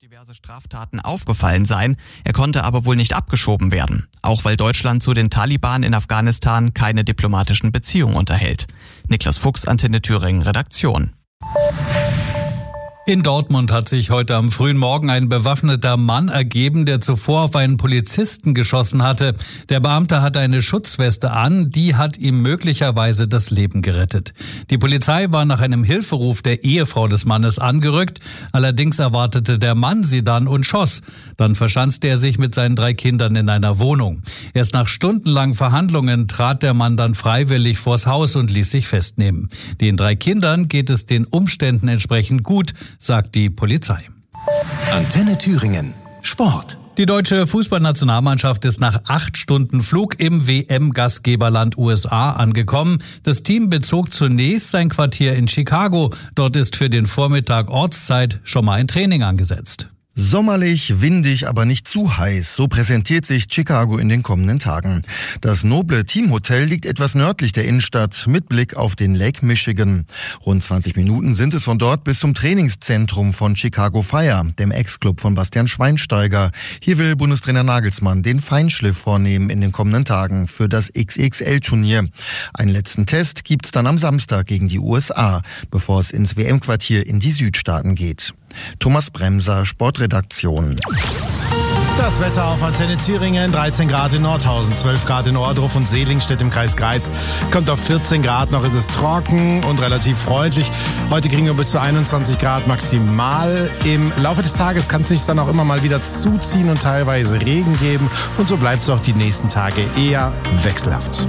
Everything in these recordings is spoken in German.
diverse Straftaten aufgefallen sein. Er konnte aber wohl nicht abgeschoben werden. Auch weil Deutschland zu den Taliban in Afghanistan keine diplomatischen Beziehungen unterhält. Niklas Fuchs, Antenne Thüringen, Redaktion. In Dortmund hat sich heute am frühen Morgen ein bewaffneter Mann ergeben, der zuvor auf einen Polizisten geschossen hatte. Der Beamte hatte eine Schutzweste an, die hat ihm möglicherweise das Leben gerettet. Die Polizei war nach einem Hilferuf der Ehefrau des Mannes angerückt. Allerdings erwartete der Mann sie dann und schoss. Dann verschanzte er sich mit seinen 3 Kindern in einer Wohnung. Erst nach stundenlangen Verhandlungen trat der Mann dann freiwillig vors Haus und ließ sich festnehmen. Den 3 Kindern geht es den Umständen entsprechend gut, sagt die Polizei. Antenne Thüringen. Sport. Die deutsche Fußballnationalmannschaft ist nach 8 Stunden Flug im WM-Gastgeberland USA angekommen. Das Team bezog zunächst sein Quartier in Chicago. Dort ist für den Vormittag Ortszeit schon mal ein Training angesetzt. Sommerlich, windig, aber nicht zu heiß. So präsentiert sich Chicago in den kommenden Tagen. Das noble Teamhotel liegt etwas nördlich der Innenstadt mit Blick auf den Lake Michigan. Rund 20 Minuten sind es von dort bis zum Trainingszentrum von Chicago Fire, dem Ex-Club von Bastian Schweinsteiger. Hier will Bundestrainer Nagelsmann den Feinschliff vornehmen in den kommenden Tagen für das XXL-Turnier. Einen letzten Test gibt's dann am Samstag gegen die USA, bevor es ins WM-Quartier in die Südstaaten geht. Thomas Bremser, Sportredaktion. Das Wetter auf Antenne Thüringen, 13 Grad in Nordhausen, 12 Grad in Ohrdruf und Seligenstedt im Kreis Greiz. Kommt auf 14 Grad, noch ist es trocken und relativ freundlich. Heute kriegen wir bis zu 21 Grad maximal. Im Laufe des Tages kann es sich dann auch immer mal wieder zuziehen und teilweise Regen geben. Und so bleibt es auch die nächsten Tage eher wechselhaft.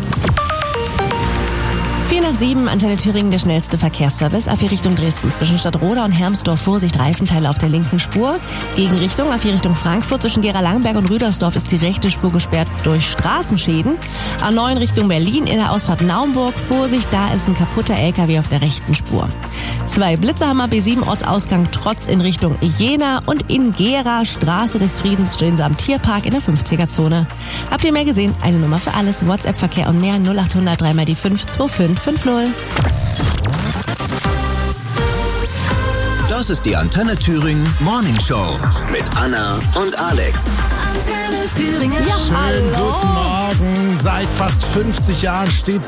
4:07, Antenne Thüringen, der schnellste Verkehrsservice. A4 Richtung Dresden, zwischen Stadtroda und Hermsdorf, Vorsicht, Reifenteile auf der linken Spur. Gegenrichtung, A4 Richtung Frankfurt, zwischen Gera-Langenberg und Rüdersdorf ist die rechte Spur gesperrt durch Straßenschäden. A9 Richtung Berlin, in der Ausfahrt Naumburg, Vorsicht, da ist ein kaputter LKW auf der rechten Spur. 2 Blitze haben B7 Ortsausgang Trotz in Richtung Jena und in Gera, Straße des Friedens, stehen sie am Tierpark in der 50er-Zone. Habt ihr mehr gesehen? Eine Nummer für alles, WhatsApp-Verkehr und mehr, 0800 3 mal die 52550. Das ist die Antenne Thüringen Morning Show mit Anna und Alex. Antenne Thüringen. Ja, Schönen guten Morgen. Seit fast 50 Jahren steht